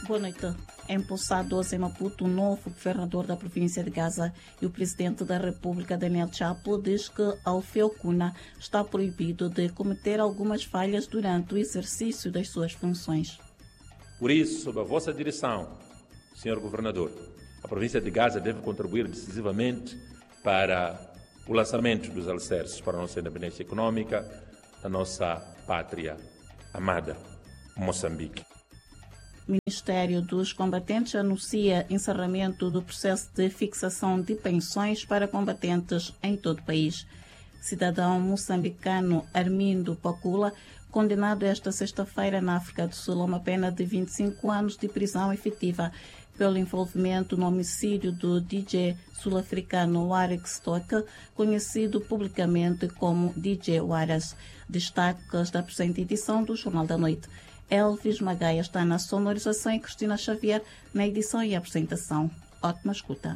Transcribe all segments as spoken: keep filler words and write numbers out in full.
Boa noite. Empossado hoje em Maputo, o novo governador da província de Gaza e o presidente da República, Daniel Chapo, diz que Alfeu Cuna está proibido de cometer algumas falhas durante o exercício das suas funções. Por isso, sob a vossa direção, senhor governador, a província de Gaza deve contribuir decisivamente para o lançamento dos alicerces para a nossa independência econômica, da nossa pátria amada, Moçambique. O Ministério dos Combatentes anuncia encerramento do processo de fixação de pensões para combatentes em todo o país. Cidadão moçambicano Armindo Pacula, condenado esta sexta-feira na África do Sul a uma pena de vinte e cinco anos de prisão efetiva pelo envolvimento no homicídio do D J sul-africano Warwick Stock, conhecido publicamente como D J Waras. Destaques da presente edição do Jornal da Noite. Elvis Magaia está na sonorização e Cristina Xavier na edição e apresentação. Ótima escuta.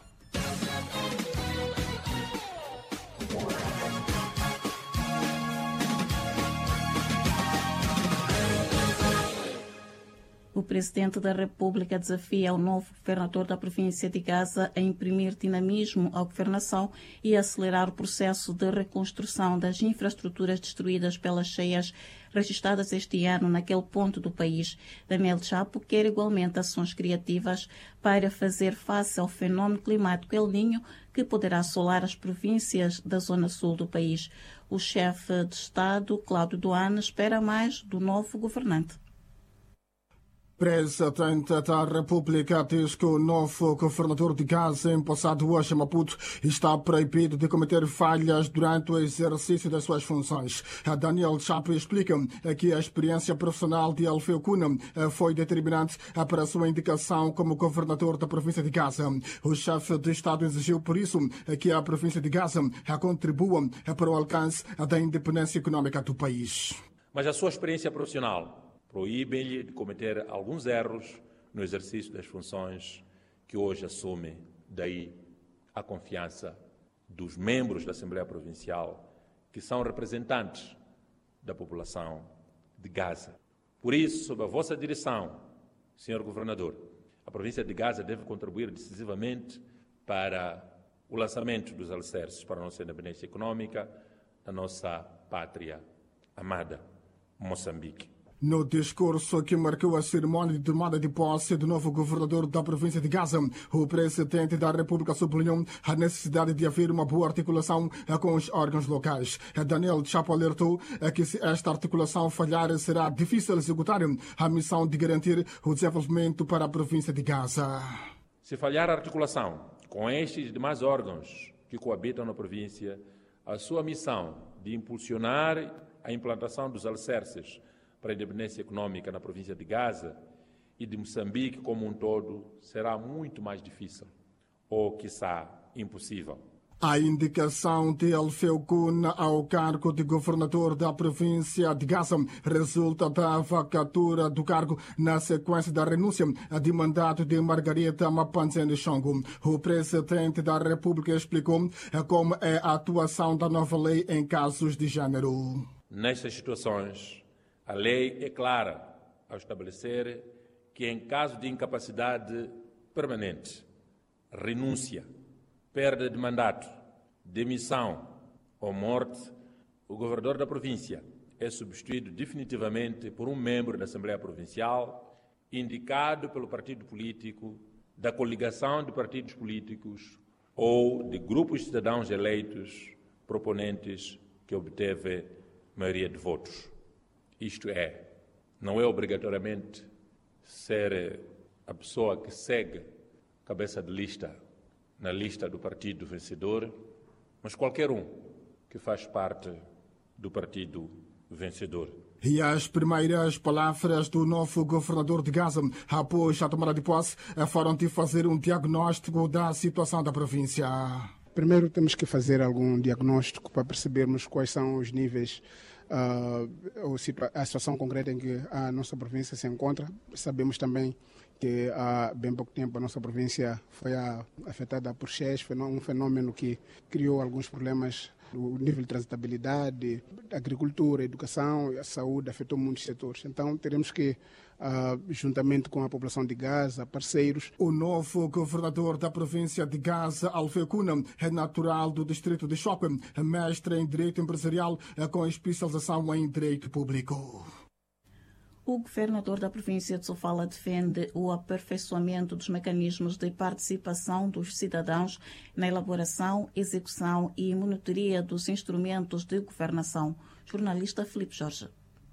O presidente da República desafia o novo governador da província de Gaza a imprimir dinamismo à governação e acelerar o processo de reconstrução das infraestruturas destruídas pelas cheias registradas este ano naquele ponto do país. Daniel Chapo quer igualmente ações criativas para fazer face ao fenômeno climático El Niño que poderá assolar as províncias da zona sul do país. O chefe de Estado, Cláudio Doane, espera mais do novo governante. Presidente da República diz que o novo governador de Gaza, empossado hoje em Maputo, está proibido de cometer falhas durante o exercício das suas funções. Daniel Chapo explica que a experiência profissional de Alfeu Cuna foi determinante para a sua indicação como governador da província de Gaza. O chefe de Estado exigiu, por isso, que a província de Gaza contribua para o alcance da independência econômica do país. Mas a sua experiência profissional proíbem-lhe de cometer alguns erros no exercício das funções que hoje assume, daí a confiança dos membros da Assembleia Provincial, que são representantes da população de Gaza. Por isso, sob a vossa direção, senhor governador, a província de Gaza deve contribuir decisivamente para o lançamento dos alicerces para a nossa independência econômica, da nossa pátria amada, Moçambique. No discurso que marcou a cerimônia de tomada de posse do novo governador da província de Gaza, o presidente da República sublinhou a necessidade de haver uma boa articulação com os órgãos locais. Daniel Chapo alertou que se esta articulação falhar, será difícil executar a missão de garantir o desenvolvimento para a província de Gaza. Se falhar a articulação com estes e demais órgãos que coabitam na província, a sua missão de impulsionar a implantação dos alicerces para a independência econômica na província de Gaza e de Moçambique como um todo será muito mais difícil, ou, quiçá, impossível. A indicação de Alfeu Cuna ao cargo de governador da província de Gaza resulta da vacatura do cargo na sequência da renúncia de mandato de Margarita Mapanzene Chongo. O presidente da República explicou como é a atuação da nova lei em casos de género. Nestas situações, a lei é clara ao estabelecer que, em caso de incapacidade permanente, renúncia, perda de mandato, demissão ou morte, o governador da província é substituído definitivamente por um membro da Assembleia Provincial indicado pelo partido político, da coligação de partidos políticos ou de grupos de cidadãos eleitos proponentes que obteve maioria de votos. Isto é, não é obrigatoriamente ser a pessoa que segue cabeça de lista na lista do partido vencedor, mas qualquer um que faz parte do partido vencedor. E as primeiras palavras do novo governador de Gaza, após a tomada de posse, foram de fazer um diagnóstico da situação da província. Primeiro temos que fazer algum diagnóstico para percebermos quais são os níveis, uh, a situação concreta em que a nossa província se encontra. Sabemos também que há bem pouco tempo a nossa província foi afetada por cheias, um fenômeno que criou alguns problemas O nível de transitabilidade, agricultura, educação, a saúde afetou muitos setores. Então, teremos que, uh, juntamente com a população de Gaza, parceiros... O novo governador da província de Gaza, Alfeu Cuna, é natural do distrito de Chope, mestre em Direito Empresarial com especialização em Direito Público. O governador da província de Sofala defende o aperfeiçoamento dos mecanismos de participação dos cidadãos na elaboração, execução e monitoria dos instrumentos de governação. Jornalista Filipe Jorge.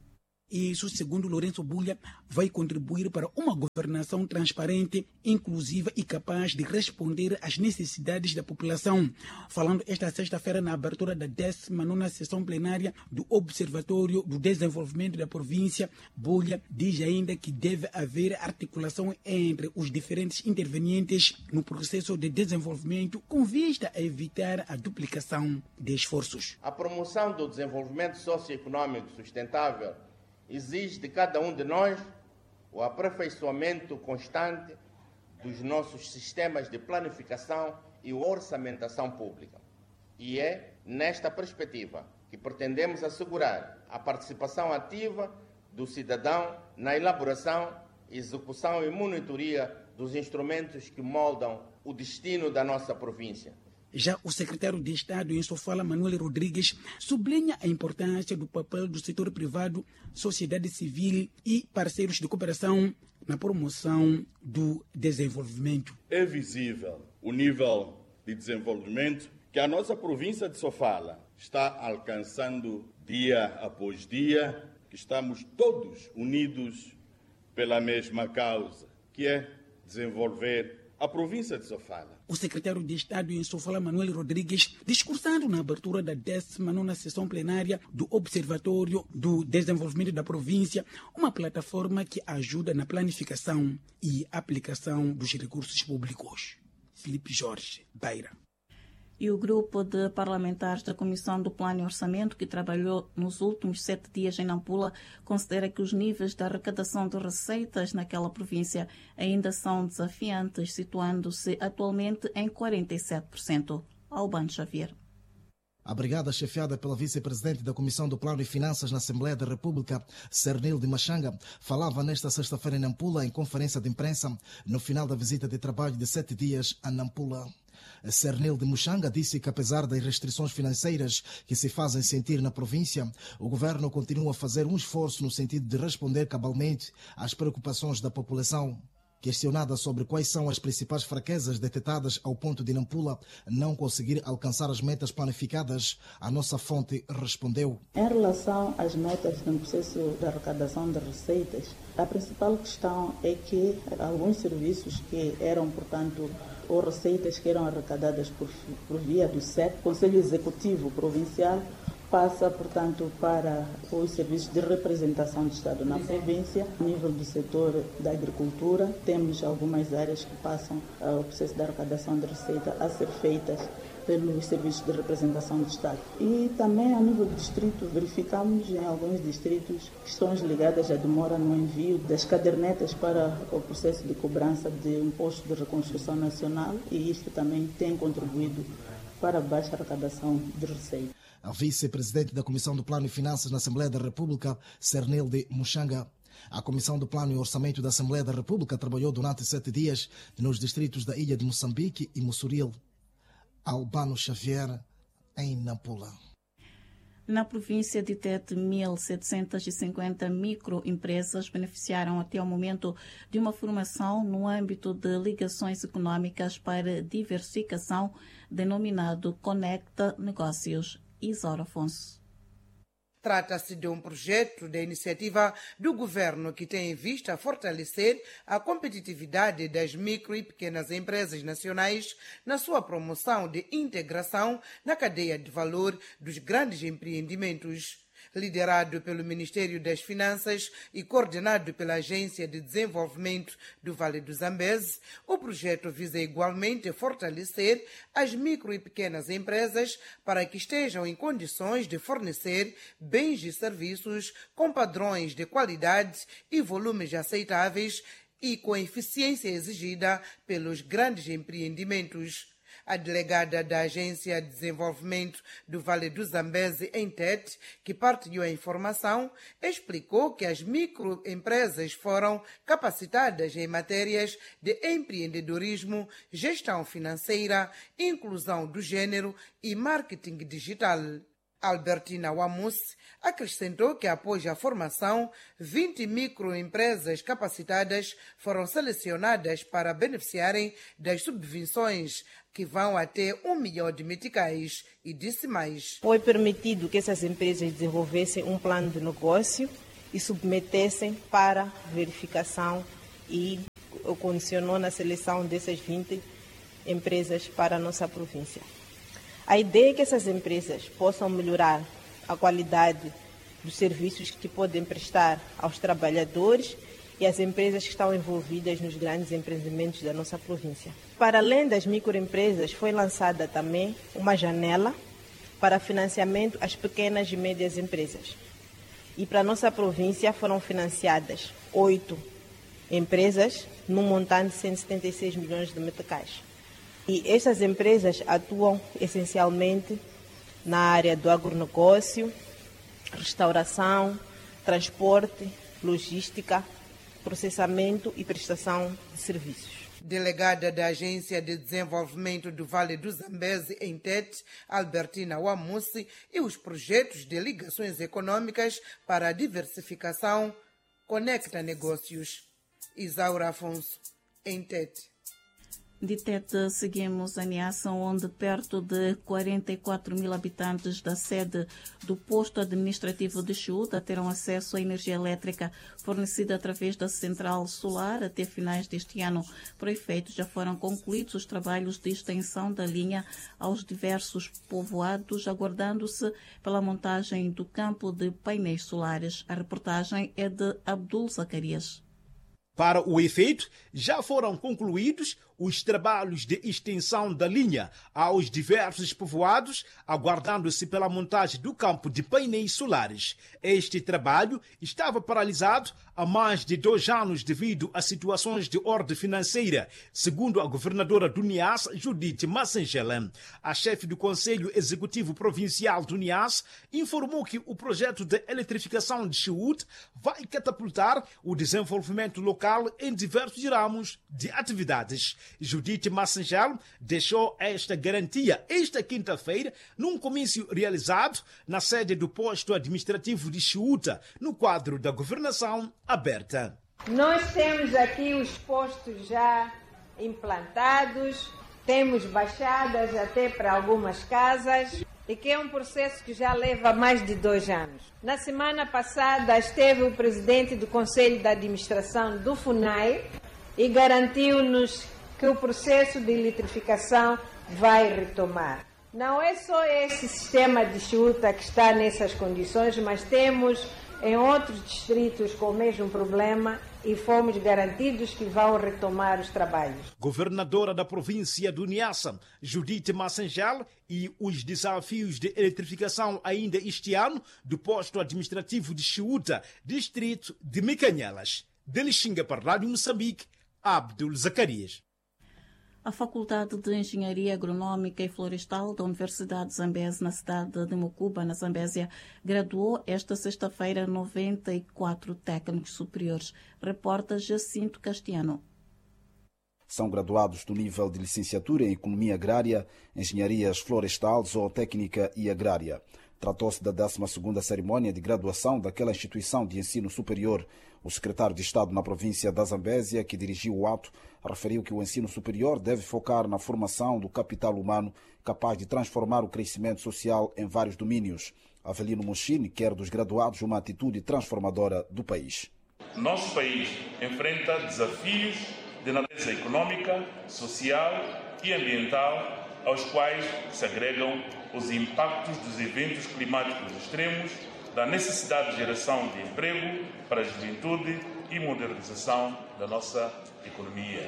Isso, segundo Lourenço Bulha, vai contribuir para uma governação transparente, inclusiva e capaz de responder às necessidades da população. Falando esta sexta-feira na abertura da décima nona sessão plenária do Observatório do Desenvolvimento da Província, Bulha diz ainda que deve haver articulação entre os diferentes intervenientes no processo de desenvolvimento com vista a evitar a duplicação de esforços. A promoção do desenvolvimento socioeconômico sustentável exige de cada um de nós o aperfeiçoamento constante dos nossos sistemas de planificação e orçamentação pública. E é nesta perspectiva que pretendemos assegurar a participação ativa do cidadão na elaboração, execução e monitoria dos instrumentos que moldam o destino da nossa província. Já o secretário de Estado em Sofala, Manuel Rodrigues, sublinha a importância do papel do setor privado, sociedade civil e parceiros de cooperação na promoção do desenvolvimento. É visível o nível de desenvolvimento que a nossa província de Sofala está alcançando dia após dia, que estamos todos unidos pela mesma causa, que é desenvolver a província de Sofala. O secretário de Estado em Sofala, Manuel Rodrigues, discursando na abertura da décima nona sessão plenária do Observatório do Desenvolvimento da Província, uma plataforma que ajuda na planificação e aplicação dos recursos públicos. Filipe Jorge, Beira. E o grupo de parlamentares da Comissão do Plano e Orçamento, que trabalhou nos últimos sete dias em Nampula, considera que os níveis da arrecadação de receitas naquela província ainda são desafiantes, situando-se atualmente em quarenta e sete por cento. Albano Xavier. A brigada chefiada pela vice-presidente da Comissão do Plano e Finanças na Assembleia da República, Cernil de Machanga, falava nesta sexta-feira em Nampula em conferência de imprensa no final da visita de trabalho de sete dias a Nampula. Cernil de Machanga disse que, apesar das restrições financeiras que se fazem sentir na província, o governo continua a fazer um esforço no sentido de responder cabalmente às preocupações da população. Questionada sobre quais são as principais fraquezas detectadas ao ponto de Nampula não conseguir alcançar as metas planificadas, a nossa fonte respondeu. Em relação às metas no processo de arrecadação de receitas, a principal questão é que alguns serviços que eram, portanto, ou receitas que eram arrecadadas por, por via do S E P, Conselho Executivo Provincial, passa, portanto, para os serviços de representação do Estado na província. A nível do setor da agricultura, temos algumas áreas que passam uh, o processo de arrecadação de receita a ser feitas pelos serviços de representação do Estado. E também, a nível do distrito, verificamos em alguns distritos questões ligadas à demora no envio das cadernetas para o processo de cobrança de imposto de reconstrução nacional, e isto também tem contribuído para a baixa arrecadação de receita. A vice-presidente da Comissão do Plano e Finanças na Assembleia da República, Cernil de Machanga. A Comissão do Plano e Orçamento da Assembleia da República trabalhou durante sete dias nos distritos da Ilha de Moçambique e Mossoril. Albano Xavier, em Nampula. Na província de Tete, mil setecentas e cinquenta microempresas beneficiaram até o momento de uma formação no âmbito de ligações econômicas para diversificação, denominado Conecta Negócios. Isaura Afonso. Trata-se de um projeto da iniciativa do governo que tem em vista fortalecer a competitividade das micro e pequenas empresas nacionais na sua promoção de integração na cadeia de valor dos grandes empreendimentos. Liderado pelo Ministério das Finanças e coordenado pela Agência de Desenvolvimento do Vale do Zambeze, o projeto visa igualmente fortalecer as micro e pequenas empresas para que estejam em condições de fornecer bens e serviços com padrões de qualidade e volumes aceitáveis e com a eficiência exigida pelos grandes empreendimentos. A delegada da Agência de Desenvolvimento do Vale do Zambeze, em Tete, que partilhou a informação, explicou que as microempresas foram capacitadas em matérias de empreendedorismo, gestão financeira, inclusão do gênero e marketing digital. Albertina Wamus acrescentou que, após a formação, vinte microempresas capacitadas foram selecionadas para beneficiarem das subvenções, que vão até um milhão de meticais, e disse mais. Foi permitido que essas empresas desenvolvessem um plano de negócio e submetessem para verificação, e condicionou na seleção dessas vinte empresas para a nossa província. A ideia é que essas empresas possam melhorar a qualidade dos serviços que podem prestar aos trabalhadores e às empresas que estão envolvidas nos grandes empreendimentos da nossa província. Para além das microempresas, foi lançada também uma janela para financiamento às pequenas e médias empresas. E para a nossa província foram financiadas oito empresas, num montante de cento e setenta e seis milhões de meticais. E estas empresas atuam essencialmente na área do agronegócio, restauração, transporte, logística, processamento e prestação de serviços. Delegada da Agência de Desenvolvimento do Vale do Zambeze, em Tete, Albertina Wamusi, e os projetos de ligações econômicas para a diversificação Conecta Negócios. Isaura Afonso, em Tete. De Tete, seguimos a Niassa, onde perto de quarenta e quatro mil habitantes da sede do posto administrativo de Chiuta terão acesso à energia elétrica fornecida através da central solar até finais deste ano. Por efeito, já foram concluídos os trabalhos de extensão da linha aos diversos povoados, aguardando-se pela montagem do campo de painéis solares. A reportagem é de Abdul Zacarias. Para o efeito, já foram concluídos os trabalhos de extensão da linha aos diversos povoados, aguardando-se pela montagem do campo de painéis solares. Este trabalho estava paralisado há mais de dois anos devido a situações de ordem financeira, segundo a governadora do Niassa, Judite Massangela. A chefe do Conselho Executivo Provincial do Niassa informou que o projeto de eletrificação de Chiuta vai catapultar o desenvolvimento local em diversos ramos de atividades. Judite Massangel deixou esta garantia esta quinta-feira num comício realizado na sede do posto administrativo de Chiuta, no quadro da governação aberta. Nós temos aqui os postos já implantados, temos baixadas até para algumas casas, e que é um processo que já leva mais de dois anos. Na semana passada esteve o presidente do Conselho de Administração do FUNAI e garantiu-nos que o processo de eletrificação vai retomar. Não é só esse sistema de Chiuta que está nessas condições, mas temos em outros distritos com o mesmo problema e fomos garantidos que vão retomar os trabalhos. Governadora da província do Niassa, Judite Massangel, e os desafios de eletrificação ainda este ano do posto administrativo de Chiuta, distrito de Micanhelas. De Lixinga para a Rádio Moçambique, Abdul Zacarias. A Faculdade de Engenharia Agronômica e Florestal da Universidade de Zambeze, na cidade de Mocuba, na Zambésia, graduou esta sexta-feira noventa e quatro técnicos superiores. Reporta Jacinto Castiano. São graduados do nível de licenciatura em Economia Agrária, Engenharias Florestal, Zootécnica e Agrária. Tratou-se da décima segunda cerimónia de graduação daquela instituição de ensino superior. O secretário de Estado na província da Zambésia, que dirigiu o ato, referiu que o ensino superior deve focar na formação do capital humano capaz de transformar o crescimento social em vários domínios. Avelino Mochini quer dos graduados uma atitude transformadora do país. Nosso país enfrenta desafios de natureza econômica, social e ambiental, aos quais se agregam os impactos dos eventos climáticos extremos, da necessidade de geração de emprego para a juventude e modernização da nossa economia.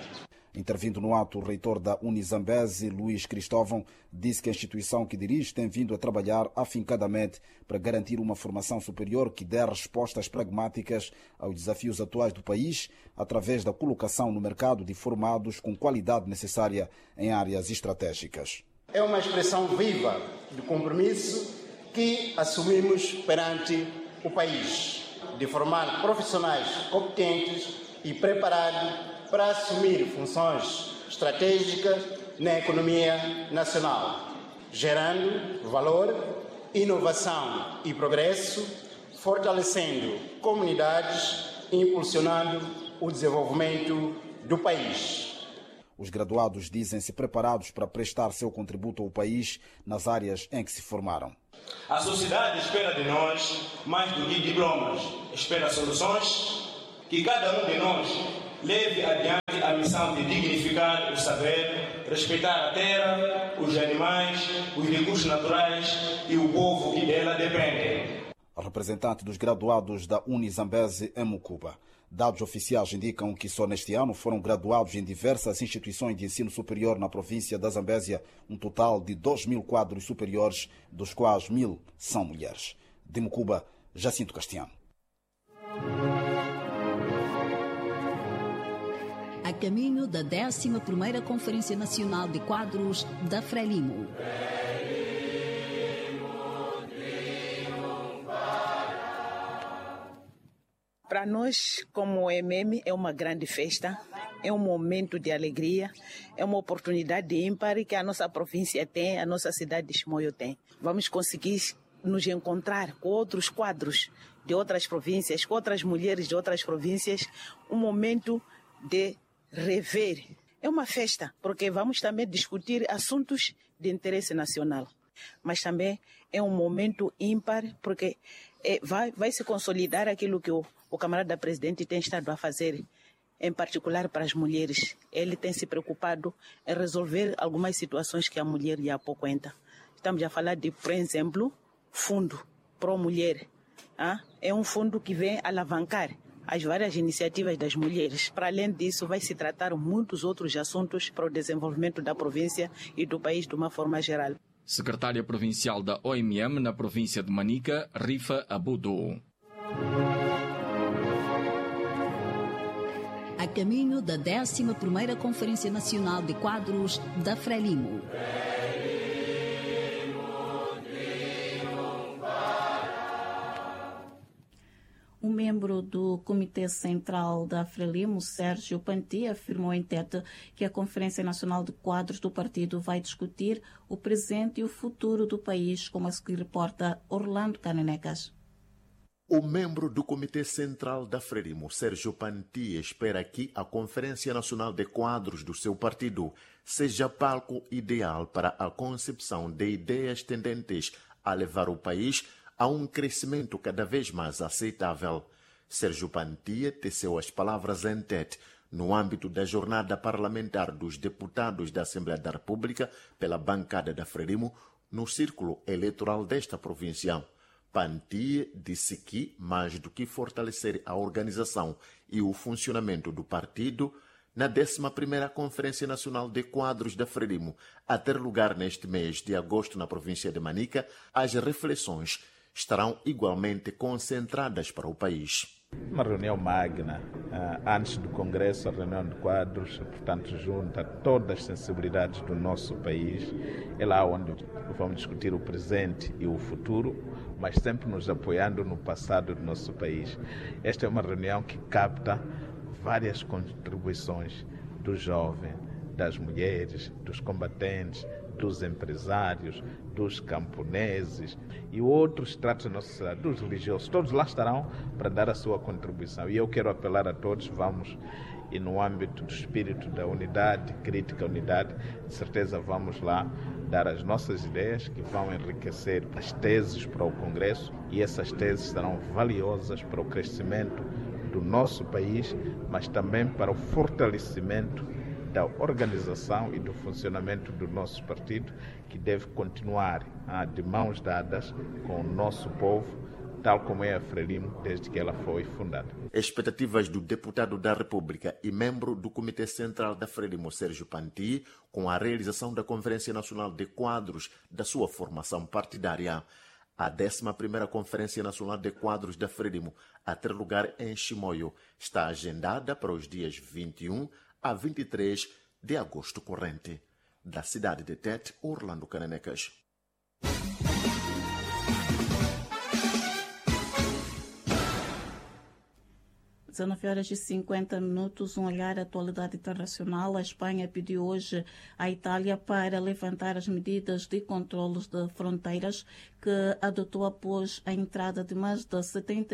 Intervindo no ato, o reitor da Unizambeze, Luís Cristóvão, disse que a instituição que dirige tem vindo a trabalhar afincadamente para garantir uma formação superior que dê respostas pragmáticas aos desafios atuais do país, através da colocação no mercado de formados com qualidade necessária em áreas estratégicas. É uma expressão viva de compromisso que assumimos perante o país, de formar profissionais competentes e preparados para assumir funções estratégicas na economia nacional, gerando valor, inovação e progresso, fortalecendo comunidades e impulsionando o desenvolvimento do país. Os graduados dizem-se preparados para prestar seu contributo ao país nas áreas em que se formaram. A sociedade espera de nós mais do que diplomas, espera soluções, que cada um de nós leve adiante a missão de dignificar o saber, respeitar a terra, os animais, os recursos naturais e o povo que dela depende. A representante dos graduados da Unizambeze em Mucuba. Dados oficiais indicam que só neste ano foram graduados em diversas instituições de ensino superior na província da Zambésia um total de dois mil quadros superiores, dos quais mil são mulheres. De Mucuba, Jacinto Castiano. A caminho da décima primeira Conferência Nacional de Quadros da Frelimo. Para nós, como o M M, é uma grande festa, é um momento de alegria, é uma oportunidade ímpar que a nossa província tem, a nossa cidade de Chimoio tem. Vamos conseguir nos encontrar com outros quadros de outras províncias, com outras mulheres de outras províncias, um momento de rever. É uma festa, porque vamos também discutir assuntos de interesse nacional. Mas também é um momento ímpar, porque é, vai, vai se consolidar aquilo que o, o camarada presidente tem estado a fazer, em particular para as mulheres. Ele tem se preocupado em resolver algumas situações que a mulher já pouco entra. Estamos a falar de, por exemplo, fundo pró-mulher. Ah? É um fundo que vem alavancar as várias iniciativas das mulheres. Para além disso, vai se tratar muitos outros assuntos para o desenvolvimento da província e do país de uma forma geral. Secretária Provincial da O M M na província de Manica, Rifa Abudo. A caminho da décima primeira Conferência Nacional de Quadros da Frelimo. Um membro do Comitê Central da Frelimo, Sérgio Panti, afirmou em Tete que a Conferência Nacional de Quadros do partido vai discutir o presente e o futuro do país, como a seguir reporta Orlando Canenecas. O membro do Comitê Central da Frelimo, Sérgio Panti, espera que a Conferência Nacional de Quadros do seu partido seja palco ideal para a concepção de ideias tendentes a levar o país a um crescimento cada vez mais aceitável. Sérgio Panti teceu as palavras em Tete no âmbito da jornada parlamentar dos deputados da Assembleia da República pela bancada da Frelimo no círculo eleitoral desta província. Panti disse que, mais do que fortalecer a organização e o funcionamento do partido, na décima primeira Conferência Nacional de Quadros da Frelimo, a ter lugar neste mês de agosto na província de Manica, as reflexões estarão igualmente concentradas para o país. Uma reunião magna, antes do Congresso, a reunião de quadros, portanto, junta todas as sensibilidades do nosso país. É lá onde vamos discutir o presente e o futuro, mas sempre nos apoiando no passado do nosso país. Esta é uma reunião que capta várias contribuições do jovem, das mulheres, dos combatentes, dos empresários, dos camponeses e outros estratos da nossa sociedade, dos religiosos, todos lá estarão para dar a sua contribuição. E eu quero apelar a todos, vamos, e no âmbito do espírito da unidade, crítica à unidade, de certeza vamos lá dar as nossas ideias que vão enriquecer as teses para o Congresso, e essas teses serão valiosas para o crescimento do nosso país, mas também para o fortalecimento da organização e do funcionamento do nosso partido, que deve continuar ah, de mãos dadas com o nosso povo tal como é a Frelimo desde que ela foi fundada. Expectativas do deputado da República e membro do Comitê Central da Frelimo, Sérgio Panti, com a realização da Conferência Nacional de Quadros da sua formação partidária. A décima primeira Conferência Nacional de Quadros da Frelimo, a ter lugar em Chimoio, está agendada para os dias vinte e um a vinte e três de agosto corrente. Da cidade de Tete, Orlando Cananecas. dezenove horas e cinquenta minutos, um olhar à atualidade internacional. A Espanha pediu hoje à Itália para levantar as medidas de controles de fronteiras que adotou após a entrada de mais de setenta,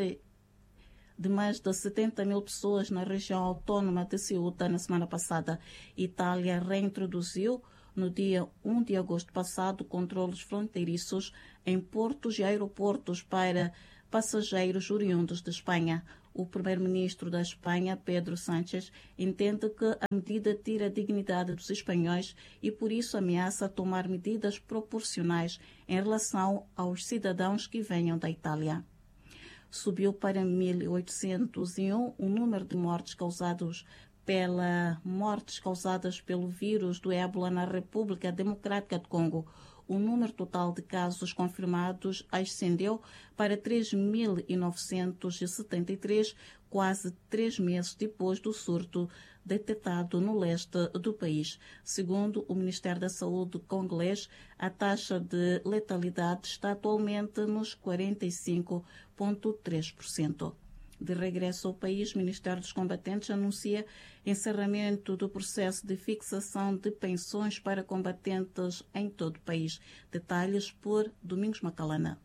de mais de setenta mil pessoas na região autónoma de Ceuta na semana passada. Itália reintroduziu no dia um de agosto passado controles fronteiriços em portos e aeroportos para passageiros oriundos de Espanha. O primeiro-ministro da Espanha, Pedro Sánchez, entende que a medida tira a dignidade dos espanhóis e, por isso, ameaça tomar medidas proporcionais em relação aos cidadãos que venham da Itália. Subiu para mil oitocentos e um o número de mortes causados pela mortes causadas pelo vírus do ébola na República Democrática do Congo. O número total de casos confirmados ascendeu para três mil novecentos e setenta e três, quase três meses depois do surto detectado no leste do país. Segundo o Ministério da Saúde congolês, a taxa de letalidade está atualmente nos quarenta e cinco vírgula três por cento. De regresso ao país, o Ministério dos Combatentes anuncia encerramento do processo de fixação de pensões para combatentes em todo o país. Detalhes por Domingos Macalana.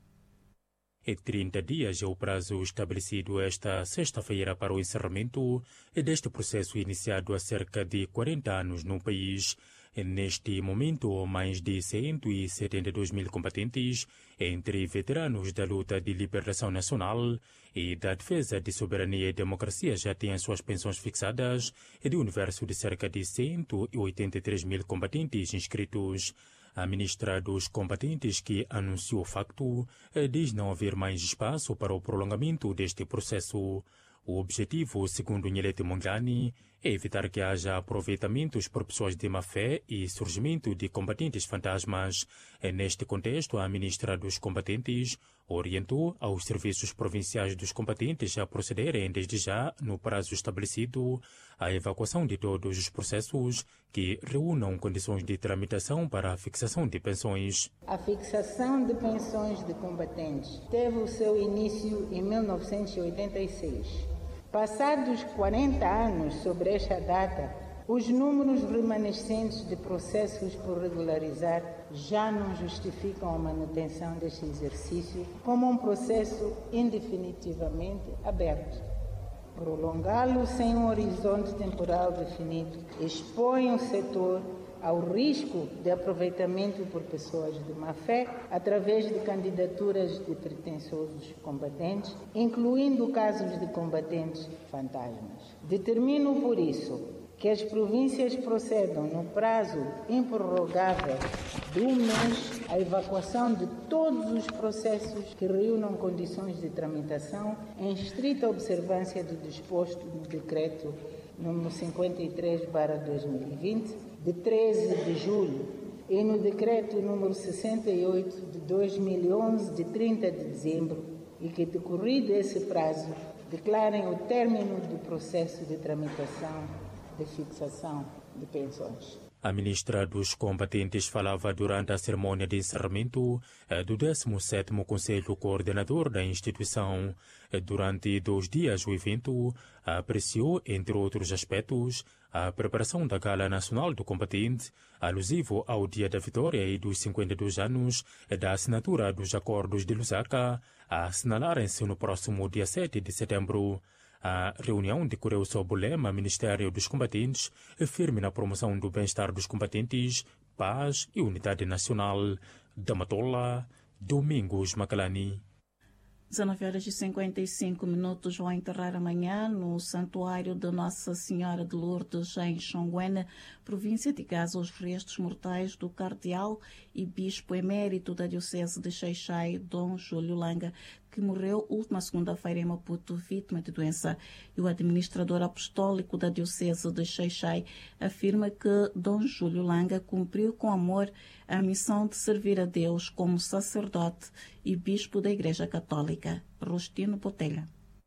Em trinta dias é o prazo estabelecido esta sexta-feira para o encerramento deste processo iniciado há cerca de quarenta anos no país. Neste momento, mais de cento e setenta e dois mil combatentes, entre veteranos da luta de liberação nacional e da defesa de soberania e democracia, já têm suas pensões fixadas, de um universo de cerca de cento e oitenta e três mil combatentes inscritos. A ministra dos Combatentes, que anunciou o facto, diz não haver mais espaço para o prolongamento deste processo. O objetivo, segundo Nhelete Mongani, é evitar que haja aproveitamentos por pessoas de má-fé e surgimento de combatentes fantasmas. Neste contexto, a ministra dos Combatentes orientou aos serviços provinciais dos combatentes a procederem desde já, no prazo estabelecido, à evacuação de todos os processos que reúnam condições de tramitação para a fixação de pensões. A fixação de pensões de combatentes teve o seu início em mil novecentos e oitenta e seis. Passados quarenta anos sobre esta data, os números remanescentes de processos por regularizar já não justificam a manutenção deste exercício como um processo indefinitivamente aberto. Prolongá-lo sem um horizonte temporal definido expõe o setor ao risco de aproveitamento por pessoas de má-fé através de candidaturas de pretensiosos combatentes, incluindo casos de combatentes fantasmas. Determino, por isso, que as províncias procedam no prazo improrrogável de um mês à evacuação de todos os processos que reúnam condições de tramitação em estrita observância do disposto no Decreto número cinquenta e três barra dois mil e vinte, de treze de julho, e no Decreto número sessenta e oito de dois mil e onze, de trinta de dezembro, e que, decorrido esse prazo, declarem o término do processo de tramitação de fixação de pensões. A ministra dos Combatentes falava durante a cerimônia de encerramento do décimo sétimo Conselho Coordenador da instituição. Durante dois dias, o evento apreciou, entre outros aspectos, a preparação da Gala Nacional do Combatente, alusivo ao Dia da Vitória e dos cinquenta e dois anos da assinatura dos Acordos de Lusaka, a assinalarem-se no próximo dia sete de setembro. A reunião decorreu sob o lema Ministério dos Combatentes, firme na promoção do bem-estar dos combatentes, paz e unidade nacional. Da Matola, Domingos Macalani. dezenove horas e cinquenta e cinco minutos, vão enterrar amanhã no Santuário de Nossa Senhora de Lourdes, em Xonguena, província de Gaza, os restos mortais do cardeal e bispo emérito da Diocese de Xai-Xai, Dom Júlio Langa. que morreu última segunda-feira em Maputo, vítima de doença. E o administrador apostólico da Diocese de Xai-Xai afirma que Dom Júlio Langa cumpriu com amor a missão de servir a Deus como sacerdote e bispo da Igreja Católica. Rostino Botelha.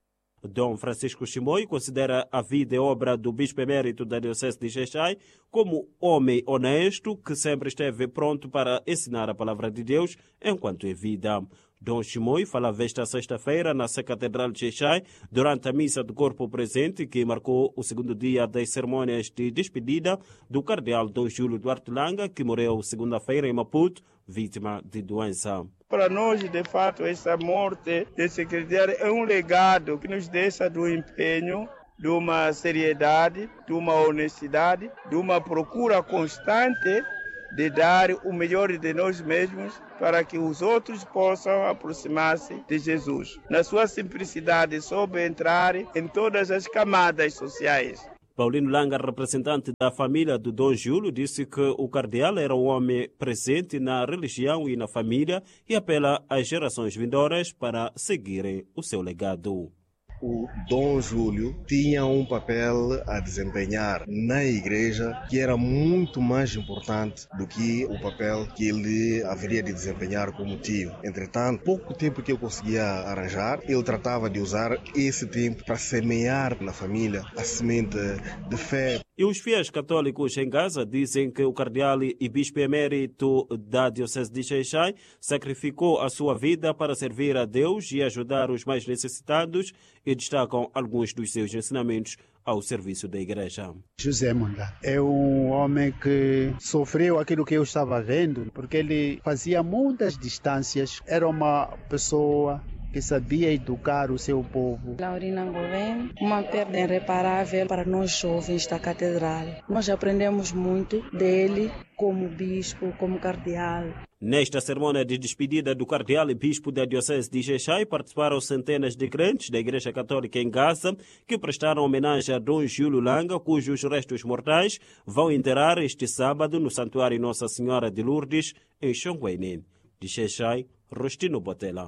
Dom Francisco Chimoio considera a vida e obra do bispo emérito da Diocese de Xai-Xai como homem honesto que sempre esteve pronto para ensinar a palavra de Deus enquanto é vida. Dom Chimoio falava esta sexta-feira na Catedral de Xai-Xai durante a missa do corpo presente que marcou o segundo dia das cerimônias de despedida do cardeal Dom Júlio Duarte Langa, que morreu segunda-feira em Maputo, vítima de doença. Para nós, de fato, essa morte desse cardeal é um legado que nos deixa do empenho, de uma seriedade, de uma honestidade, de uma procura constante de dar o melhor de nós mesmos para que os outros possam aproximar-se de Jesus. Na sua simplicidade, soube entrar em todas as camadas sociais. Paulino Langa, representante da família do Dom Júlio, disse que o cardeal era um homem presente na religião e na família e apela às gerações vindouras para seguirem o seu legado. O Dom Júlio tinha um papel a desempenhar na igreja que era muito mais importante do que o papel que ele haveria de desempenhar como tio. Entretanto, pouco tempo que eu conseguia arranjar, ele tratava de usar esse tempo para semear na família a semente de fé. E os fiéis católicos em Gaza dizem que o cardeal e bispo emérito da Diocese de Xai-Xai sacrificou a sua vida para servir a Deus e ajudar os mais necessitados e destacam alguns dos seus ensinamentos ao serviço da igreja. José Munda é um homem que sofreu aquilo que eu estava vendo, porque ele fazia muitas distâncias, era uma pessoa que sabia educar o seu povo. Laurina Goven, uma perda irreparável para nós jovens da catedral. Nós aprendemos muito dele como bispo, como cardeal. Nesta cerimônia de despedida do cardeal e bispo da Diocese de Xai-Xai participaram centenas de crentes da Igreja Católica em Gaza que prestaram homenagem a Dom Júlio Langa, cujos restos mortais vão enterrar este sábado no Santuário Nossa Senhora de Lourdes, em Xonguene. De Xai-Xai, Rostino Botella.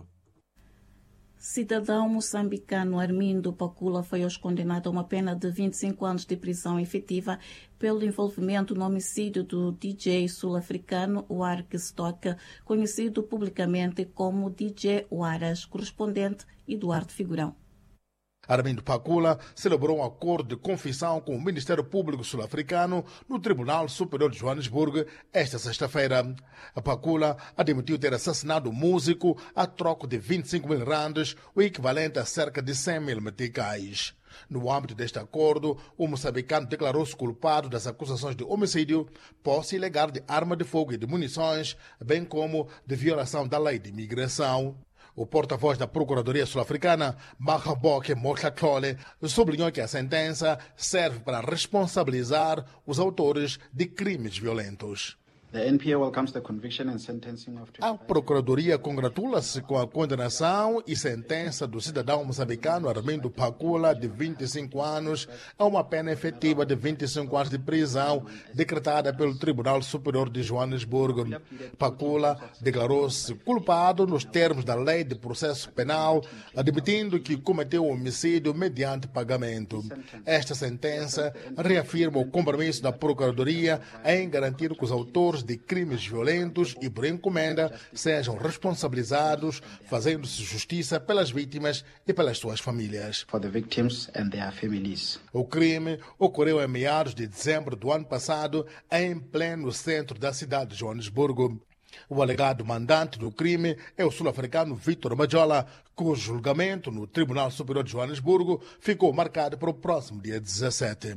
Cidadão moçambicano Armindo Pacula foi hoje condenado a uma pena de vinte e cinco anos de prisão efetiva pelo envolvimento no homicídio do D J sul-africano Wark Stock, conhecido publicamente como D J Waras, correspondente Eduardo Figurão. Armindo Pacula celebrou um acordo de confissão com o Ministério Público Sul-Africano no Tribunal Superior de Joanesburgo esta sexta-feira. Pacula admitiu ter assassinado o músico a troco de vinte e cinco mil randes, o equivalente a cerca de cem mil meticais. No âmbito deste acordo, o moçambicano declarou-se culpado das acusações de homicídio, posse ilegal de arma de fogo e de munições, bem como de violação da lei de imigração. O porta-voz da Procuradoria Sul-Africana, Mahaboke Mokhatlole, sublinhou que a sentença serve para responsabilizar os autores de crimes violentos. The N P A welcomes the conviction and sentencing of... A Procuradoria congratula-se com a condenação e sentença do cidadão moçambicano Armindo Pacula, de vinte e cinco anos, a uma pena efetiva de vinte e cinco anos de prisão, decretada pelo Tribunal Superior de Joanesburgo. Pacula declarou-se culpado nos termos da Lei de Processo Penal, admitindo que cometeu o homicídio mediante pagamento. Esta sentença reafirma o compromisso da Procuradoria em garantir que os autores de crimes violentos e por encomenda sejam responsabilizados, fazendo-se justiça pelas vítimas e pelas suas famílias. For the victims and their families. O crime ocorreu em meados de dezembro do ano passado, em pleno centro da cidade de Joanesburgo. O alegado mandante do crime é o sul-africano Vítor Majola, cujo julgamento no Tribunal Superior de Joanesburgo ficou marcado para o próximo dia dezassete.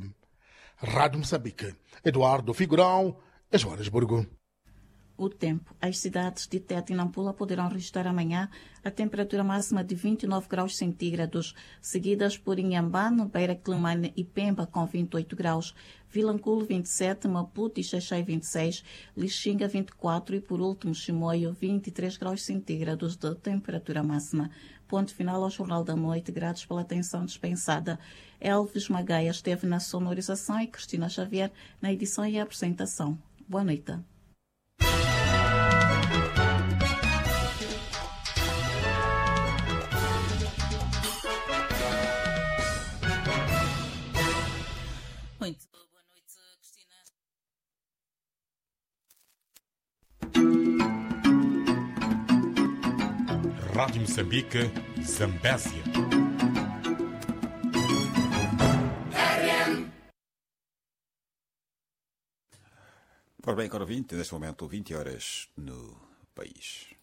Rádio Moçambique, Eduardo Figurão, é Joanesburgo. O tempo. As cidades de Tete e Nampula poderão registrar amanhã a temperatura máxima de vinte e nove graus centígrados, seguidas por Inhambane, Beira Climane e Pemba com vinte e oito graus, Vilanculo vinte e sete, Maputo e Xai-Xai vinte e seis, Lixinga vinte e quatro e por último Chimoio vinte e três graus centígrados de temperatura máxima. Ponto final ao Jornal da Noite, gratos pela atenção dispensada. Elvis Magaia esteve na sonorização e Cristina Xavier na edição e apresentação. Boa noite. Rádio Moçambique, Zambésia. Ora bem, caro ouvinte, neste momento vinte horas no país.